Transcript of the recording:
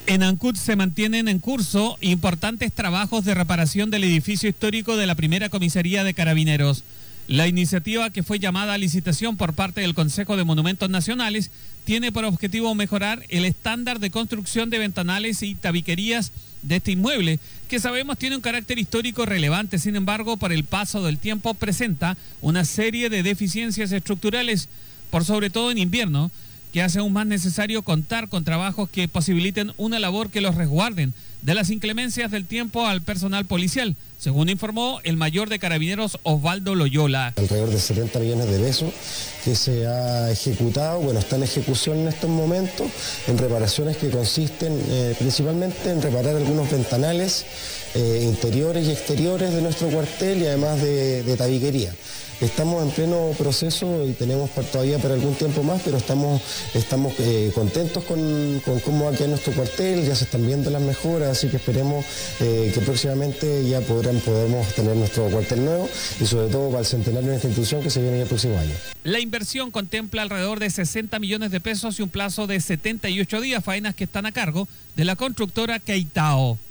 En Ancud se mantienen en curso importantes trabajos de reparación del edificio histórico de la primera comisaría de Carabineros. La iniciativa, que fue llamada a licitación por parte del Consejo de Monumentos Nacionales, tiene por objetivo mejorar el estándar de construcción de ventanales y tabiquerías de este inmueble, que sabemos tiene un carácter histórico relevante. Sin embargo, por el paso del tiempo presenta una serie de deficiencias estructurales, por sobre todo en invierno, que hace aún más necesario contar con trabajos que posibiliten una labor que los resguarden de las inclemencias del tiempo al personal policial, según informó el mayor de Carabineros, Osvaldo Loyola. Alrededor de 70 millones de pesos que se ha ejecutado, está en ejecución en estos momentos, en reparaciones que consisten principalmente en reparar algunos ventanales interiores y exteriores de nuestro cuartel y además de tabiquería. Estamos en pleno proceso y tenemos todavía para algún tiempo más, pero estamos contentos con cómo va a quedar nuestro cuartel, ya se están viendo las mejoras, así que esperemos que próximamente ya podamos tener nuestro cuartel nuevo y sobre todo para el centenario de esta institución que se viene el próximo año. La inversión contempla alrededor de 60 millones de pesos y un plazo de 78 días, faenas que están a cargo de la constructora Keitao.